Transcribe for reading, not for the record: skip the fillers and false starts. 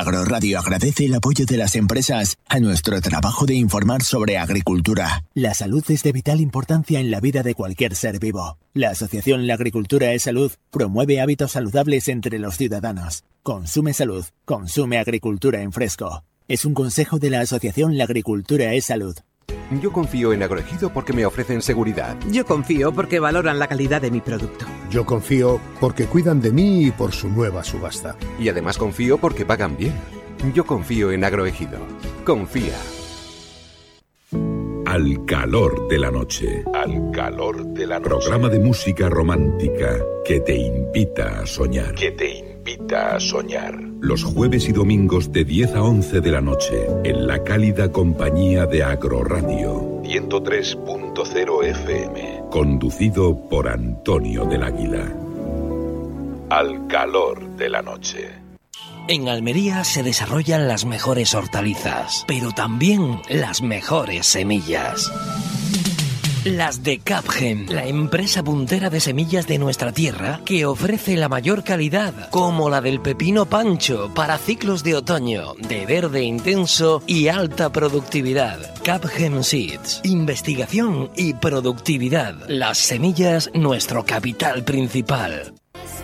Agroradio agradece el apoyo de las empresas a nuestro trabajo de informar sobre agricultura. La salud es de vital importancia en la vida de cualquier ser vivo. La asociación La Agricultura es Salud promueve hábitos saludables entre los ciudadanos. Consume salud, consume agricultura en fresco. Es un consejo de la asociación La Agricultura es Salud. Yo confío en Agroejido porque me ofrecen seguridad. Yo confío porque valoran la calidad de mi producto. Yo confío porque cuidan de mí y por su nueva subasta. Y además confío porque pagan bien. Yo confío en Agroejido. Confía. Al calor de la noche. Al calor de la noche. Programa de música romántica que te invita a soñar. Que te invita a soñar. Los jueves y domingos de 10 a 11 de la noche, en la cálida compañía de Agroradio. 103.0 FM. Conducido por Antonio del Águila. Al calor de la noche. En Almería se desarrollan las mejores hortalizas, pero también las mejores semillas. Las de Capgem, la empresa puntera de semillas de nuestra tierra que ofrece la mayor calidad, como la del pepino pancho para ciclos de otoño, de verde intenso y alta productividad. Capgem Seeds, investigación y productividad. Las semillas, nuestro capital principal.